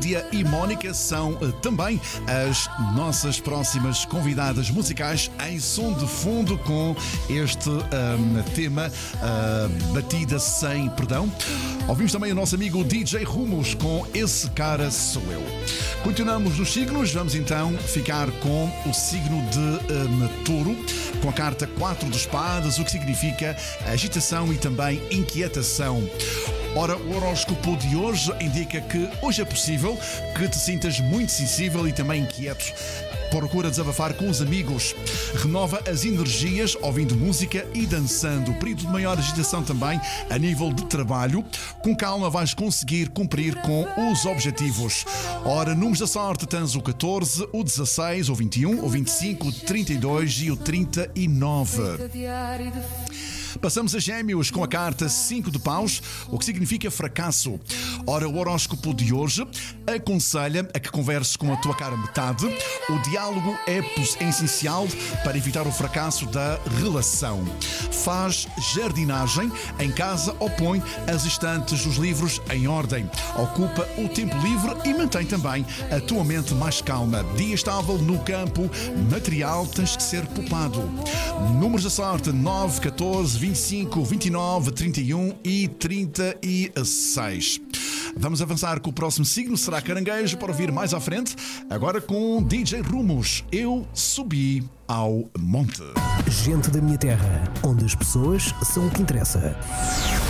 Lídia e Mónica são também as nossas próximas convidadas musicais em som de fundo com este tema Batida Sem Perdão. Ouvimos também o nosso amigo DJ Rumos com Esse Cara Sou Eu. Continuamos nos signos, vamos então ficar com o signo de Touro, com a carta 4 de espadas, o que significa agitação e também inquietação. Ora, o horóscopo de hoje indica que hoje é possível que te sintas muito sensível e também inquieto. Procura desabafar com os amigos. Renova as energias ouvindo música e dançando. Período de maior agitação também a nível de trabalho. Com calma vais conseguir cumprir com os objetivos. Ora, números da sorte tens o 14, o 16, o 21, o 25, o 32 e o 39. Passamos a Gêmeos com a carta 5 de paus, o que significa fracasso. Ora, o horóscopo de hoje aconselha a que converses com a tua cara metade. O diálogo é essencial para evitar o fracasso da relação. Faz jardinagem em casa ou põe as estantes dos livros em ordem. Ocupa o tempo livre e mantém também a tua mente mais calma. Dia estável no campo material, tens que ser poupado. Números da sorte 9, 14, 25, 29, 31 e 36. Vamos avançar com o próximo signo, será Caranguejo, para ouvir mais à frente. Agora com DJ Rumos, Eu Subi ao Monte. Gente da minha terra, onde as pessoas são o que interessa.